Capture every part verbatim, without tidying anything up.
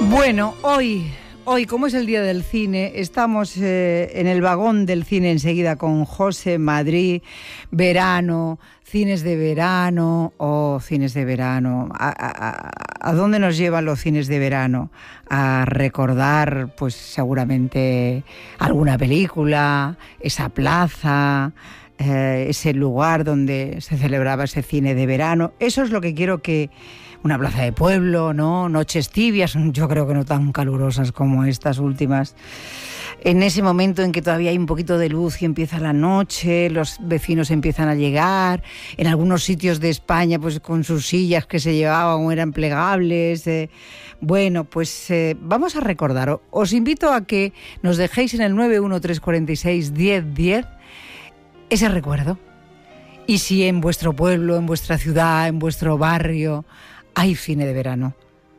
Bueno, hoy, hoy, como es el Día del Cine, estamos eh, en el vagón del cine enseguida con José Madrid, verano, cines de verano, o oh, cines de verano. ¿A, a, ¿A dónde nos llevan los cines de verano? A recordar, pues seguramente, alguna película, esa plaza, eh, ese lugar donde se celebraba ese cine de verano. Eso es lo que quiero que... Una plaza de pueblo, ¿no? Noches tibias, yo creo que no tan calurosas como estas últimas. En ese momento en que todavía hay un poquito de luz y empieza la noche, los vecinos empiezan a llegar, en algunos sitios de España, pues con sus sillas que se llevaban o eran plegables. Eh. Bueno, pues eh, vamos a recordar. Os invito a que nos dejéis en el nueve uno tres cuatro seis, diez diez ese recuerdo. Y si en vuestro pueblo, en vuestra ciudad, en vuestro barrio hay cine de verano.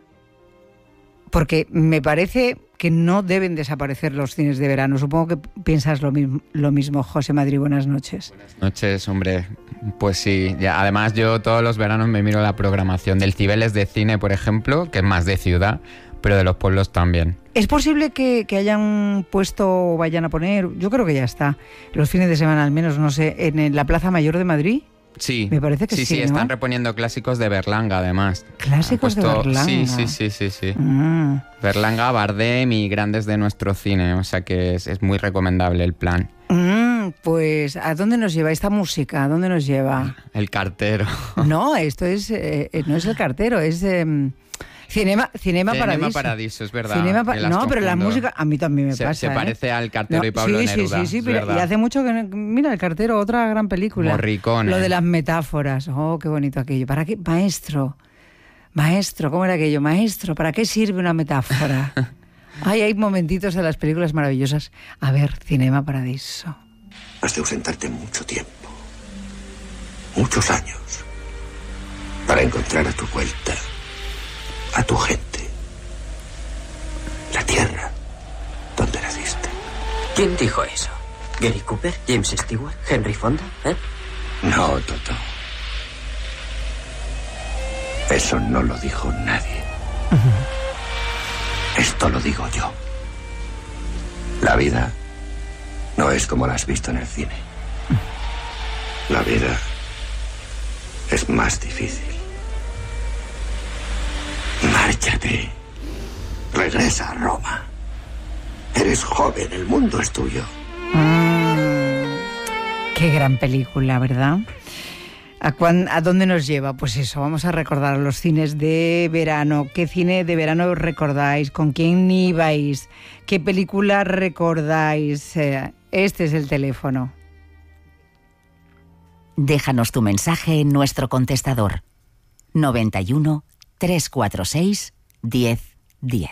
Porque me parece que no deben desaparecer los cines de verano. Supongo que piensas lo mismo, lo mismo, José Madrid. Buenas noches. Buenas noches, hombre. Pues sí. Ya, además, yo todos los veranos me miro la programación del Cibeles de cine, por ejemplo, que es más de ciudad, pero de los pueblos también. ¿Es posible que, que hayan puesto o vayan a poner, yo creo que ya está, los fines de semana al menos, no sé, en la Plaza Mayor de Madrid? Sí, me parece que sí, sí, sí, ¿no? Están reponiendo clásicos de Berlanga, además. ¿Clásicos puesto... de Berlanga? Sí, sí, sí, sí, sí. Mm. Berlanga, Bardem y grandes de nuestro cine, o sea que es, es muy recomendable el plan. Mm, pues, ¿a dónde nos lleva esta música? ¿A dónde nos lleva? El cartero. No, esto es, eh, no es el cartero, es... Eh, Cinema, Cinema, Cinema Paradiso. Paradiso, es verdad. Cinema pa- no, pero la música a mí también me se, pasa. Se ¿eh? parece al Cartero no, y Pablo sí, Neruda. Sí, sí, sí, pero y hace mucho que... Mira, El Cartero, otra gran película. Morricone. Lo de las metáforas. Oh, qué bonito aquello. ¿Para qué? Maestro. Maestro, ¿cómo era aquello? Maestro, ¿para qué sirve una metáfora? Ay, hay momentitos de las películas maravillosas. A ver, Cinema Paradiso. Has de ausentarte mucho tiempo. Muchos años. Para encontrar a tu vuelta a tu gente. La tierra donde naciste. ¿Quién dijo eso? ¿Gary Cooper? ¿James Stewart? ¿Henry Fonda? ¿Eh? No, Toto. Eso no lo dijo nadie. Uh-huh. Esto lo digo yo. La vida no es como la has visto en el cine. Uh-huh. La vida es más difícil. Márchate. Regresa a Roma. Eres joven, el mundo es tuyo. Mm, qué gran película, ¿verdad? ¿A, cuán, ¿A dónde nos lleva? Pues eso, vamos a recordar los cines de verano. ¿Qué cine de verano recordáis? ¿Con quién ibais? ¿Qué película recordáis? Eh, este es el teléfono. Déjanos tu mensaje en nuestro contestador. noventa y uno, trescientos cuarenta y seis, diez diez.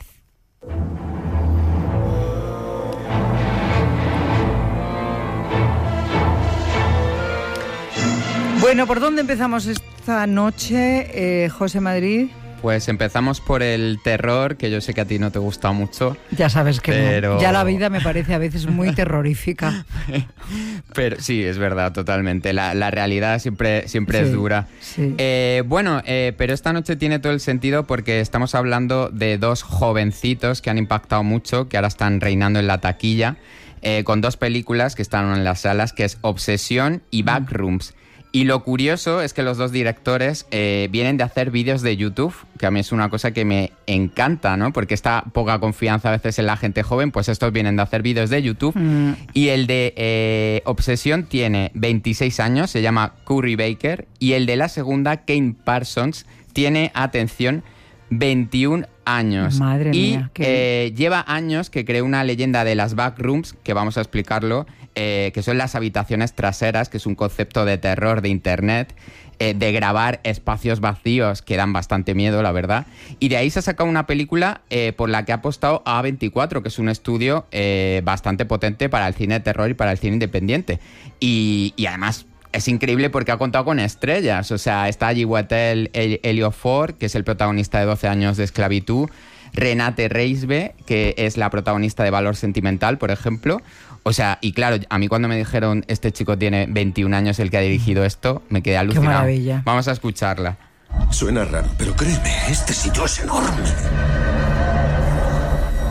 Bueno, ¿por dónde empezamos esta noche, eh, José Madrid? Pues empezamos por el terror, que yo sé que a ti no te gusta mucho. Ya sabes que pero... no. Ya la vida me parece a veces muy terrorífica. Pero sí, es verdad, totalmente. La, la realidad siempre, siempre sí, es dura. Sí. Eh, bueno, eh, pero esta noche tiene todo el sentido porque estamos hablando de dos jovencitos que han impactado mucho, que ahora están reinando en la taquilla, eh, con dos películas que están en las salas, que es Obsesión y Backrooms. Y lo curioso es que los dos directores eh, vienen de hacer vídeos de YouTube, que a mí es una cosa que me encanta, ¿no? Porque esta poca confianza a veces en la gente joven, pues estos vienen de hacer vídeos de YouTube. Mm. Y el de eh, Obsesión tiene veintiséis años, se llama Curry Baker, y el de la segunda, Kane Parsons, tiene, atención, veintiún años. Madre y mía, qué... eh, lleva años que creó una leyenda de las backrooms, que vamos a explicarlo, eh, que son las habitaciones traseras, que es un concepto de terror de internet, eh, de grabar espacios vacíos que dan bastante miedo, la verdad. Y de ahí se ha sacado una película eh, por la que ha apostado A veinticuatro, que es un estudio eh, bastante potente para el cine de terror y para el cine independiente. Y, y además... es increíble porque ha contado con estrellas. O sea, está allí Wetel Ejiofor, que es el protagonista de doce años de esclavitud. Renate Reisbe, que es la protagonista de Valor Sentimental, por ejemplo. O sea, y claro, a mí cuando me dijeron este chico tiene veintiún años, el que ha dirigido esto, me quedé alucinado. Qué maravilla. Vamos a escucharla. Suena raro, pero créeme, este sitio es enorme.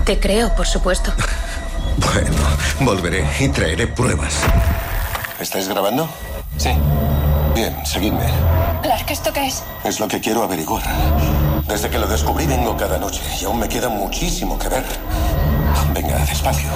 Te creo, por supuesto. Bueno, volveré y traeré pruebas. ¿Estáis grabando? Sí. Bien, seguidme. Clark, ¿esto qué es? Es lo que quiero averiguar. Desde que lo descubrí vengo cada noche y aún me queda muchísimo que ver. Venga, despacio.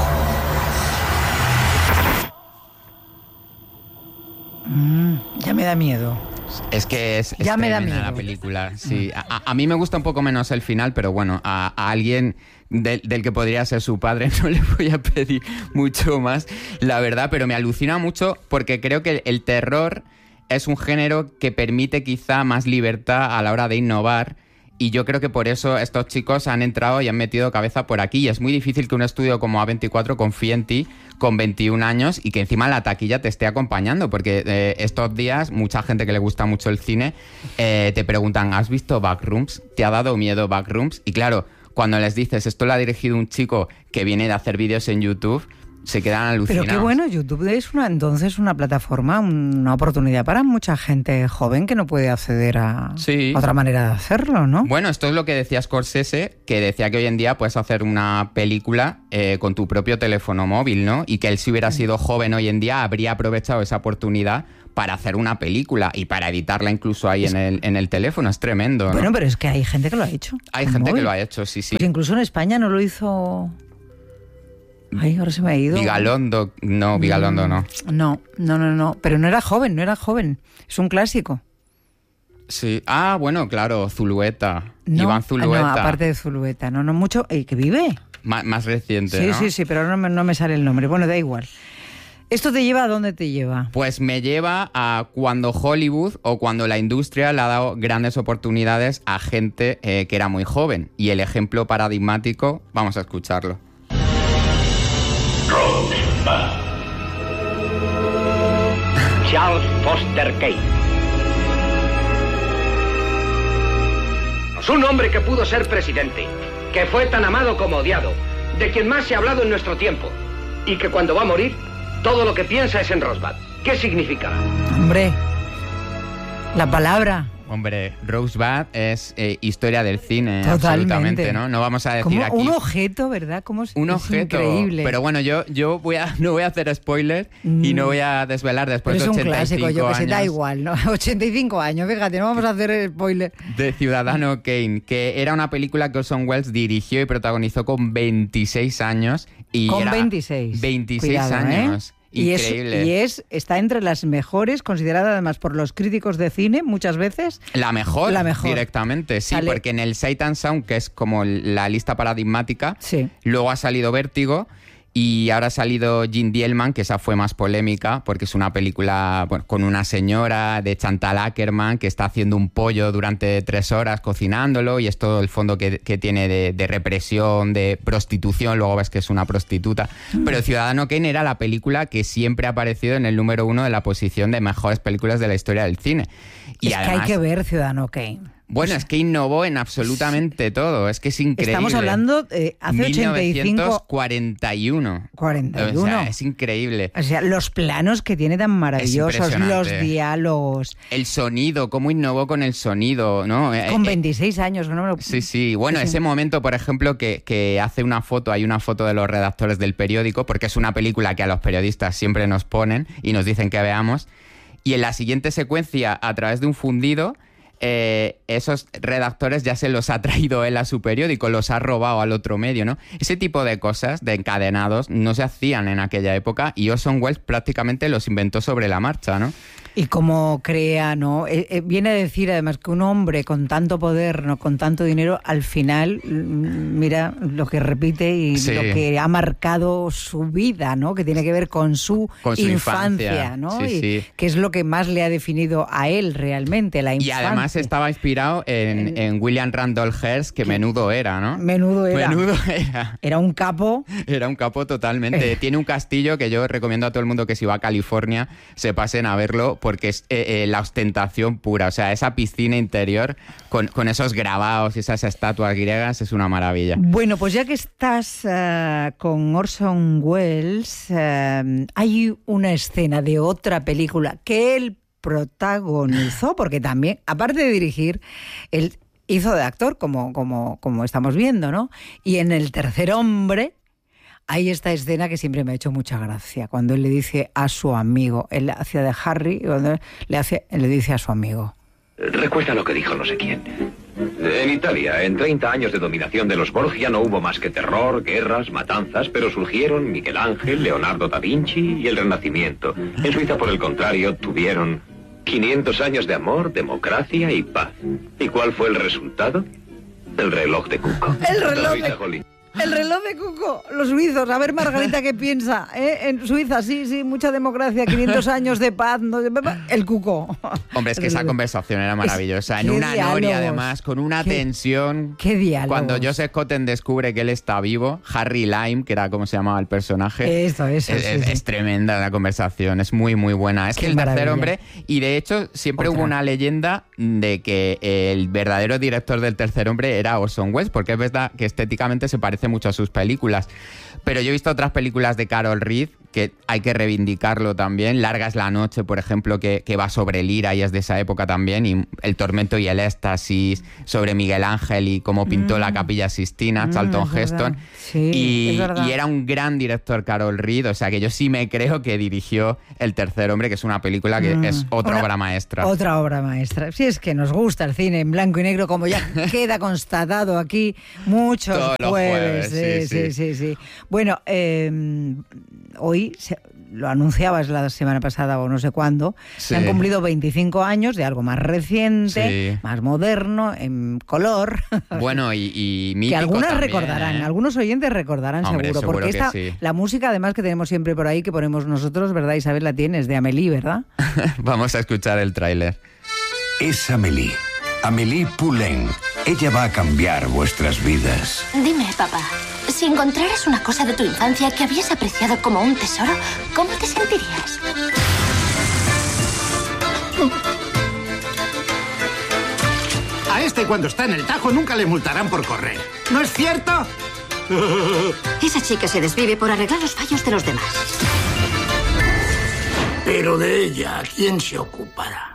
Mm, ya me da miedo. Es que es, es ya me da tremenda miedo la película. Sí. A, a mí me gusta un poco menos el final, pero bueno, a, a alguien del, del que podría ser su padre no le voy a pedir mucho más, la verdad, pero me alucina mucho porque creo que el, el terror es un género que permite quizá más libertad a la hora de innovar. Y yo creo que por eso estos chicos han entrado y han metido cabeza por aquí. Y es muy difícil que un estudio como A veinticuatro confíe en ti con veintiún años y que encima la taquilla te esté acompañando. Porque eh, estos días mucha gente que le gusta mucho el cine eh, te preguntan, ¿has visto Backrooms? ¿Te ha dado miedo Backrooms? Y claro, cuando les dices, esto lo ha dirigido un chico que viene de hacer vídeos en YouTube, se quedan alucinados. Pero qué bueno, YouTube es una, entonces una plataforma, una oportunidad para mucha gente joven que no puede acceder a sí. otra manera de hacerlo, ¿no? Bueno, esto es lo que decía Scorsese, que decía que hoy en día puedes hacer una película eh, con tu propio teléfono móvil, ¿no? Y que él, si hubiera sido joven hoy en día, habría aprovechado esa oportunidad para hacer una película y para editarla incluso ahí en el, en el teléfono. Es tremendo, ¿no? Bueno, pero es que hay gente que lo ha hecho. Hay gente móvil. que lo ha hecho, sí, sí. Porque incluso en España no lo hizo... Ay, ahora se me ha ido. Vigalondo, no, Vigalondo no. No, no, no, no. Pero no era joven, no era joven. Es un clásico. Sí. Ah, bueno, claro, Zulueta. No, Iván Zulueta. No, aparte de Zulueta. No, no mucho. ¿Y que vive? Más, más reciente, sí, ¿no? Sí, sí, pero no me, no me sale el nombre. Bueno, da igual. ¿Esto te lleva a dónde te lleva? Pues me lleva a cuando Hollywood o cuando la industria le ha dado grandes oportunidades a gente eh, que era muy joven. Y el ejemplo paradigmático, vamos a escucharlo. Rosebud. Charles Foster Kane. Es un hombre que pudo ser presidente, que fue tan amado como odiado, de quien más se ha hablado en nuestro tiempo, y que cuando va a morir, todo lo que piensa es en Rosebud. ¿Qué significa? Hombre, la palabra... Hombre, Rosebud es eh, historia del cine, totalmente. Absolutamente, ¿no? No vamos a decir como aquí... un objeto, ¿verdad? Como es, un es objeto, increíble. Pero bueno, yo, yo voy a, no voy a hacer spoiler mm. y no voy a desvelar después pero de ochenta y cinco es un clásico, yo que años. se da igual, ¿no? ochenta y cinco años, fíjate, no vamos a hacer spoiler. De Ciudadano Kane, que era una película que Orson Welles dirigió y protagonizó con veintiséis años. Y con era veintiséis. veintiséis Cuidado, años. ¿eh? Increíble. Y, es, y es, está entre las mejores, considerada además por los críticos de cine muchas veces. La mejor, la mejor. directamente, sí, Sale... porque en el Sight and Sound, que es como la lista paradigmática, sí. luego ha salido Vértigo y ahora ha salido Jim Dielman, que esa fue más polémica, porque es una película bueno, con una señora de Chantal Akerman que está haciendo un pollo durante tres horas cocinándolo y es todo el fondo que, que tiene de, de represión, de prostitución, luego ves que es una prostituta. Mm. Pero Ciudadano Kane era la película que siempre ha aparecido en el número uno de la posición de mejores películas de la historia del cine. Y es además, que hay que ver Ciudadano Kane. Bueno, es que innovó en absolutamente todo, es que es increíble. Estamos hablando de hace ochenta y cinco... mil novecientos cuarenta y uno. cuarenta y uno. O sea, es increíble. O sea, los planos que tiene tan maravillosos, los diálogos. El sonido, cómo innovó con el sonido, ¿no? Con veintiséis años, no me lo... Sí, sí. Bueno, sí. Ese momento, por ejemplo, que, que hace una foto, hay una foto de los redactores del periódico, porque es una película que a los periodistas siempre nos ponen y nos dicen que veamos. Y en la siguiente secuencia, a través de un fundido... Eh, esos redactores ya se los ha traído él a su periódico, los ha robado al otro medio, ¿no? Ese tipo de cosas, de encadenados, no se hacían en aquella época y Orson Welles prácticamente los inventó sobre la marcha, ¿no? Y como crea, ¿no? Eh, eh, viene a decir además que un hombre con tanto poder, ¿no? Con tanto dinero, al final, mira lo que repite y sí. lo que ha marcado su vida, ¿no? Que tiene que ver con su, con su infancia, infancia, ¿no? Sí, y sí. que es lo que más le ha definido a él realmente, la infancia. Y además estaba inspirado en, en William Randolph Hearst, que menudo era, ¿no? Menudo era. Menudo era. Era un capo. Era un capo totalmente. Eh. Tiene un castillo que yo recomiendo a todo el mundo que si va a California se pasen a verlo porque es eh, eh, la ostentación pura. O sea, esa piscina interior con, con esos grabados y esas estatuas griegas es una maravilla. Bueno, pues ya que estás uh, con Orson Welles, uh, hay una escena de otra película que él protagonizó, porque también, aparte de dirigir, él hizo de actor, como, como, como estamos viendo, ¿no? Y en El tercer hombre hay esta escena que siempre me ha hecho mucha gracia, cuando él le dice a su amigo, él hacía de Harry, cuando le, hace, le dice a su amigo. Recuerda lo que dijo no sé quién. En Italia, en treinta años de dominación de los Borgia, no hubo más que terror, guerras, matanzas, pero surgieron Miguel Ángel, Leonardo da Vinci y el Renacimiento. En Suiza, por el contrario, tuvieron quinientos años de amor, democracia y paz. ¿Y cuál fue el resultado? El reloj de Cuco. El reloj de... El reloj de Cuco, los suizos. A ver, Margarita, ¿qué piensa? ¿Eh? En Suiza, sí, sí, mucha democracia, quinientos años de paz. No, el Cuco. Hombre, es que esa conversación era maravillosa. Es, en una diálogos. noria, además, con una ¿Qué, tensión. ¿Qué diálogo? Cuando Joseph Cotten descubre que él está vivo, Harry Lime, que era como se llamaba el personaje. Eso, eso. Es, sí, es, sí. es tremenda la conversación, es muy, muy buena. Es Qué que El tercer maravilla. hombre, y de hecho, siempre Otra. hubo una leyenda de que el verdadero director del Tercer hombre era Orson Welles, porque es verdad que estéticamente se parece mucho a sus películas. Pero yo he visto otras películas de Carol Reed que hay que reivindicarlo también. Larga es la noche, por ejemplo, que, que va sobre Lira y es de esa época también, y El tormento y el éxtasis, sobre Miguel Ángel y cómo pintó mm. la Capilla Sistina, mm, Charlton Heston. Sí, y, y era un gran director Carol Reed, o sea que yo sí me creo que dirigió El tercer hombre, que es una película que mm. es otra una, obra maestra. Otra obra maestra. Sí, es que nos gusta el cine en blanco y negro, como ya queda constatado aquí muchos Todos los jueves. jueves. Sí, sí, sí, sí, sí. Bueno, eh, hoy se, lo anunciabas la semana pasada o no sé cuándo, sí. se han cumplido veinticinco años de algo más reciente, sí. más moderno, en color. Bueno, y, y mítico que algunas también, recordarán, ¿eh? algunos oyentes recordarán. Hombre, seguro, seguro porque que esta, sí. La música además que tenemos siempre por ahí, que ponemos nosotros, ¿verdad, Isabel? La tienes, de Amélie, ¿verdad? Vamos a escuchar el tráiler. Es Amélie, Amélie Poulain. Ella va a cambiar vuestras vidas. Dime, papá, si encontraras una cosa de tu infancia que habías apreciado como un tesoro, ¿cómo te sentirías? A este, cuando está en el tajo, nunca le multarán por correr. ¿No es cierto? Esa chica se desvive por arreglar los fallos de los demás. Pero de ella, ¿quién se ocupará?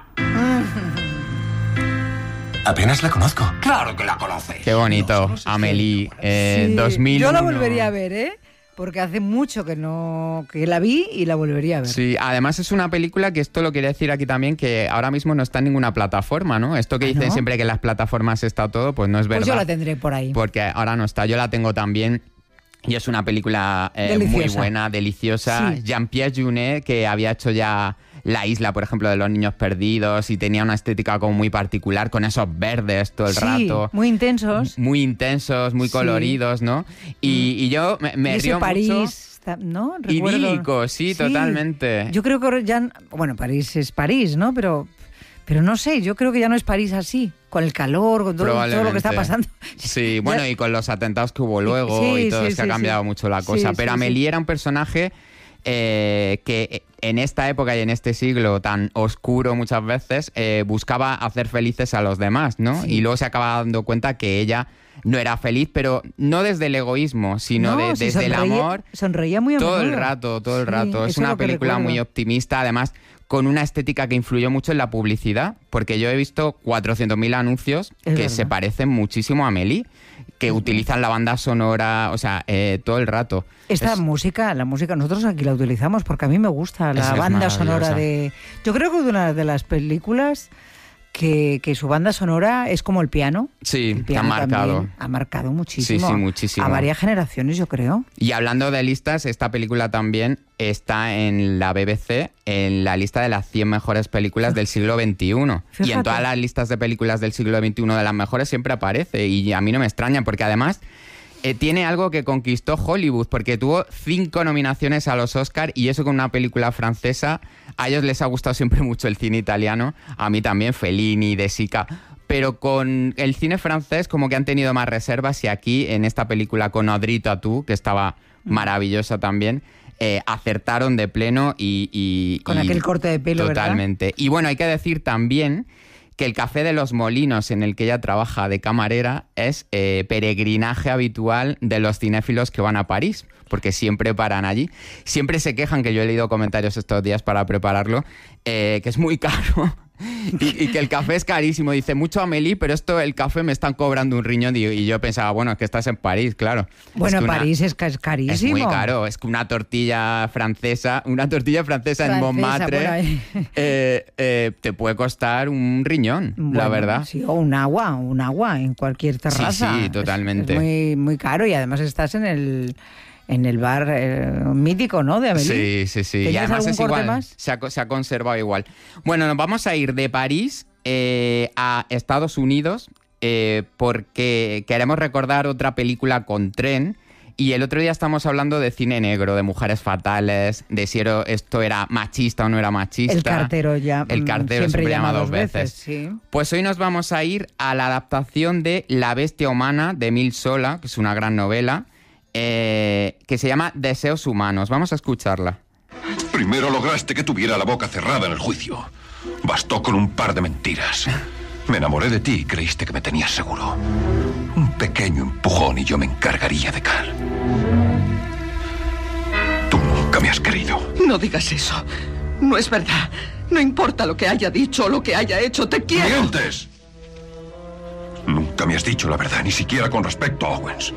Apenas la conozco. Claro que la conoces. Qué bonito, no, Amélie, eh, sí. dos mil uno. Yo la volvería a ver, ¿eh? Porque hace mucho que no que la vi y la volvería a ver. Sí, además es una película que esto lo quería decir aquí también, que ahora mismo no está en ninguna plataforma, ¿no? Esto que dicen ¿no? siempre que en las plataformas está todo, pues no es verdad. Pues yo la tendré por ahí. Porque ahora no está, yo la tengo también. Y es una película eh, muy buena, deliciosa. Sí. Jean-Pierre Jeunet, que había hecho ya La isla, por ejemplo, de los niños perdidos, y tenía una estética como muy particular, con esos verdes todo el sí, rato. muy intensos. Muy intensos, muy sí. coloridos, ¿no? Y, y yo me, me y ese río París, mucho. ¿no? Recuerdo. Idílico, sí, sí, totalmente. Yo creo que ya... Bueno, París es París, ¿no? Pero... Pero no sé, yo creo que ya no es París así, con el calor, con todo, todo lo que está pasando. Sí, bueno, ya... y con los atentados que hubo luego sí, y todo, sí, es que sí, ha cambiado sí. mucho la cosa. Sí, Pero sí, Amélie sí. era un personaje eh, que en esta época y en este siglo tan oscuro muchas veces eh, buscaba hacer felices a los demás, ¿no? Sí. Y luego se acaba dando cuenta que ella no era feliz, pero no desde el egoísmo, sino no, de, si desde sonreía, el amor. Sonreía muy a Todo menudo. el rato, todo el rato. Sí, es una película recuerdo. muy optimista, además con una estética que influyó mucho en la publicidad, porque yo he visto cuatrocientos mil anuncios es que verdad. se parecen muchísimo a Amélie, que uh-huh. utilizan la banda sonora, o sea, eh, todo el rato. Esta es... música, la música, nosotros aquí la utilizamos porque a mí me gusta la es banda sonora de... Yo creo que es una de las películas que, que su banda sonora es como el piano. Sí, el piano ha marcado. Ha marcado muchísimo. Sí, sí, muchísimo. A varias generaciones, yo creo. Y hablando de listas, esta película también está en la B B C, en la lista de las cien mejores películas del siglo veintiuno. Fíjate. Y en todas las listas de películas del siglo veintiuno de las mejores siempre aparece. Y a mí no me extraña, porque además... Eh, tiene algo que conquistó Hollywood, porque tuvo cinco nominaciones a los Oscar, y eso con una película francesa. A ellos les ha gustado siempre mucho el cine italiano, a mí también, Fellini, De Sica, pero con el cine francés como que han tenido más reservas, y aquí en esta película con Audrey Tautou, que estaba maravillosa también, eh, acertaron de pleno y... y con y aquel corte de pelo, totalmente. ¿verdad? Y bueno, hay que decir también que el Café de los Molinos, en el que ella trabaja de camarera, es eh, peregrinaje habitual de los cinéfilos que van a París, porque siempre paran allí. Siempre se quejan, que yo he leído comentarios estos días para prepararlo, eh, que es muy caro y, y que el café es carísimo. Dice, mucho Amélie, pero esto, el café me están cobrando un riñón. Y, y yo pensaba, bueno, es que estás en París, claro. Bueno, es que París una, es, es carísimo. Es muy caro. Es que una tortilla francesa, una tortilla francesa, francesa en Montmartre eh, eh, te puede costar un riñón, bueno, la verdad. Sí, o un agua, un agua en cualquier terraza. Sí, sí, totalmente. Es, es muy, muy caro y además estás en el... En el bar eh, mítico, ¿no? De Amélie. Sí, sí, sí. Y además es igual, más? Se, ha, se ha conservado igual. Bueno, nos vamos a ir de París eh, a Estados Unidos eh, porque queremos recordar otra película con tren. Y el otro día estamos hablando de cine negro, de mujeres fatales, de si esto era machista o no era machista. El cartero ya. El cartero siempre, siempre llama dos veces. veces. Sí. Pues hoy nos vamos a ir a la adaptación de La bestia humana de Emile Zola, que es una gran novela. Eh, que se llama Deseos humanos. Vamos a escucharla. Primero lograste que tuviera la boca cerrada en el juicio. Bastó con un par de mentiras. Me enamoré de ti y creíste que me tenías seguro. Un pequeño empujón y yo me encargaría de Carl. Tú nunca me has querido. No digas eso. No es verdad. No importa lo que haya dicho o lo que haya hecho, te quiero. ¡Mientes! Nunca me has dicho la verdad, ni siquiera con respecto a Owens.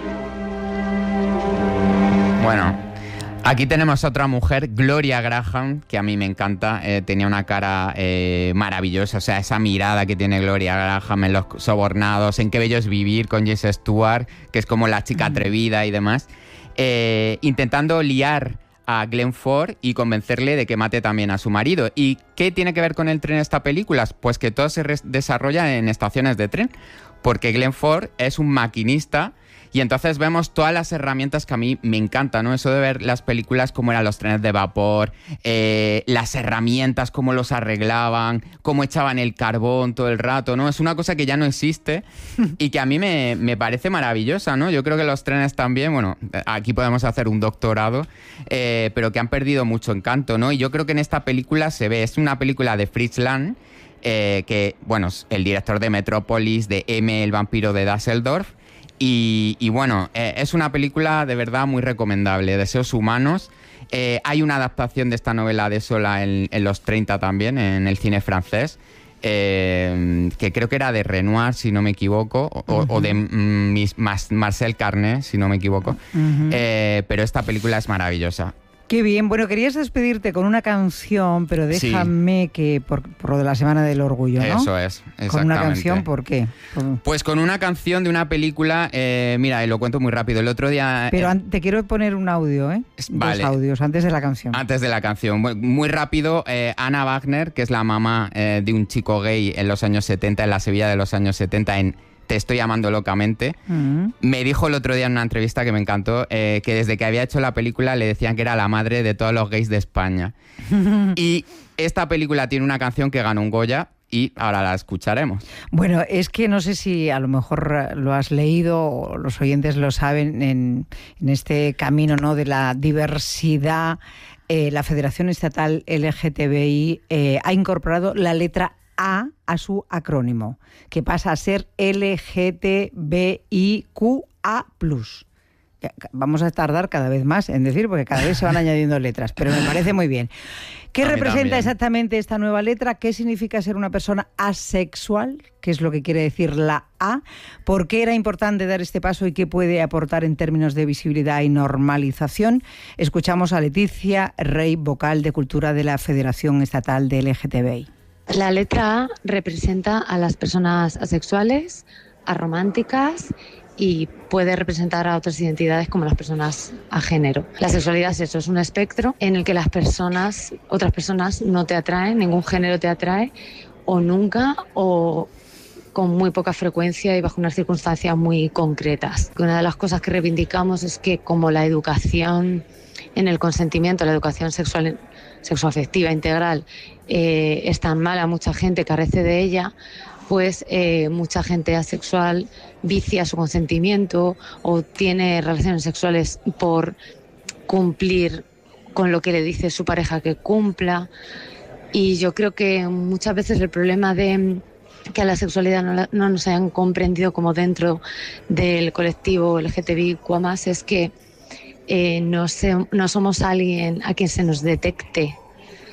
Bueno, aquí tenemos a otra mujer, Gloria Graham, que a mí me encanta. Eh, tenía una cara eh, maravillosa, o sea, esa mirada que tiene Gloria Graham en Los sobornados, en Qué bello es vivir con Jess Stewart, que es como la chica atrevida y demás, eh, intentando liar a Glenn Ford y convencerle de que mate también a su marido. ¿Y qué tiene que ver con el tren esta película? Pues que todo se desarrolla en estaciones de tren, porque Glenn Ford es un maquinista. Y entonces vemos todas las herramientas que a mí me encantan, ¿no? Eso de ver las películas, cómo eran los trenes de vapor, eh, las herramientas, cómo los arreglaban, cómo echaban el carbón todo el rato, ¿no? Es una cosa que ya no existe y que a mí me, me parece maravillosa, ¿no? Yo creo que los trenes también, bueno, aquí podemos hacer un doctorado, eh, pero que han perdido mucho encanto, ¿no? Y yo creo que en esta película se ve, es una película de Fritz Lang, eh, que, bueno, es el director de Metrópolis, de M, el vampiro de Düsseldorf. Y, y bueno, eh, es una película de verdad muy recomendable, Deseos humanos. Eh, hay una adaptación de esta novela de Zola en, en los treinta también, en el cine francés, eh, que creo que era de Renoir, si no me equivoco, o, uh-huh. o de mm, Marcel Carné, si no me equivoco. Uh-huh. Eh, pero esta película es maravillosa. Qué bien. Bueno, querías despedirte con una canción, pero déjame sí. que por, por lo de la Semana del Orgullo, ¿no? Eso es, exactamente. Con una canción, ¿por qué? Por... Pues con una canción de una película, eh, mira, y lo cuento muy rápido. El otro día... Pero eh, te quiero poner un audio, ¿eh? Vale. Dos audios, antes de la canción. Antes de la canción. Muy rápido, eh, Anna Wagner, que es la mamá eh, de un chico gay en los años setenta, en la Sevilla de los años setenta, en Te estoy amando locamente, mm. me dijo el otro día en una entrevista que me encantó, eh, que desde que había hecho la película le decían que era la madre de todos los gays de España. Y esta película tiene una canción que ganó un Goya y ahora la escucharemos. Bueno, es que no sé si a lo mejor lo has leído o los oyentes lo saben en, en este camino, ¿no?, de la diversidad. Eh, la Federación Estatal L G T B I eh, ha incorporado la letra A a su acrónimo, que pasa a ser L G T B I Q A plus. Vamos a tardar cada vez más en decir, porque cada vez se van añadiendo letras, pero me parece muy bien. ¿Qué representa también exactamente esta nueva letra? ¿Qué significa ser una persona asexual? ¿Qué es lo que quiere decir la A? ¿Por qué era importante dar este paso y qué puede aportar en términos de visibilidad y normalización? Escuchamos a Leticia Rey, vocal de Cultura de la Federación Estatal de L G T B I. La letra A representa a las personas asexuales, arománticas y puede representar a otras identidades como las personas a género. La sexualidad es eso, es un espectro en el que las personas, otras personas no te atraen, ningún género te atrae, o nunca, o con muy poca frecuencia y bajo unas circunstancias muy concretas. Una de las cosas que reivindicamos es que como la educación en el consentimiento, la educación sexual, sexoafectiva integral, eh, es tan mala, mucha gente carece de ella, pues eh, mucha gente asexual vicia su consentimiento o tiene relaciones sexuales por cumplir con lo que le dice su pareja que cumpla. Y yo creo que muchas veces el problema de que a la sexualidad no, la, no nos hayan comprendido como dentro del colectivo L G T B I Q A más, es que eh, no, se, no somos alguien a quien se nos detecte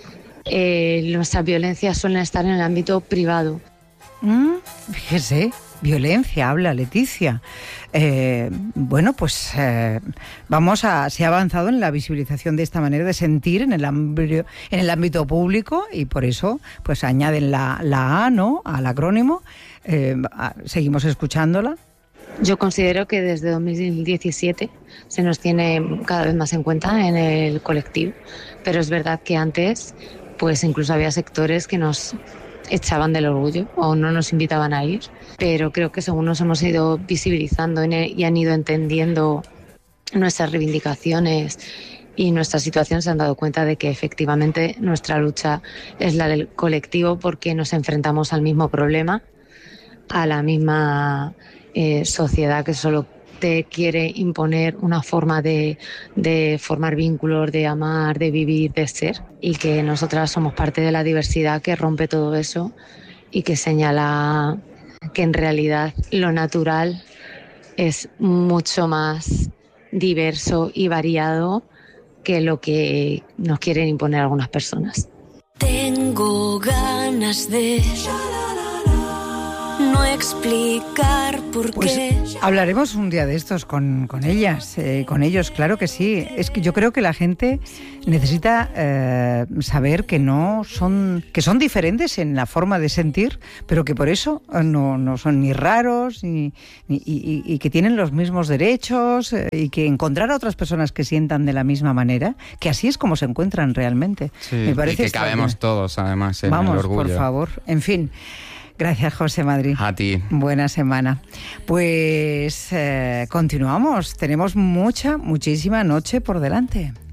eh, nuestras violencias suelen estar en el ámbito privado. Mm, fíjese, violencia, habla Leticia. Eh, bueno, pues eh, vamos a... Se ha avanzado en la visibilización de esta manera de sentir en el ámbito, en el ámbito público, y por eso pues añaden la, la A, ¿no?, al acrónimo. Eh, seguimos escuchándola. Yo considero que desde dos mil diecisiete se nos tiene cada vez más en cuenta en el colectivo, pero es verdad que antes pues incluso había sectores que nos echaban del orgullo o no nos invitaban a ir, pero creo que según nos hemos ido visibilizando y han ido entendiendo nuestras reivindicaciones y nuestra situación, se han dado cuenta de que efectivamente nuestra lucha es la del colectivo, porque nos enfrentamos al mismo problema, a la misma eh, sociedad que solo te quiere imponer una forma de, de formar vínculos, de amar, de vivir, de ser, y que nosotras somos parte de la diversidad que rompe todo eso y que señala que en realidad lo natural es mucho más diverso y variado que lo que nos quieren imponer algunas personas. Tengo ganas de no explicar por pues qué. Hablaremos un día de estos con, con ellas, eh, con ellos, claro que sí. Es que yo creo que la gente necesita eh, saber que no son, que son diferentes en la forma de sentir, pero que por eso no, no son ni raros ni, ni, y, y que tienen los mismos derechos, eh, y que encontrar a otras personas que sientan de la misma manera, que así es como se encuentran realmente. Sí, Me parece y que cabemos todos, además, en Vamos, el orgullo. por favor. En fin. Gracias, José Madrid. A ti. Buena semana. Pues eh, continuamos. Tenemos mucha, muchísima noche por delante.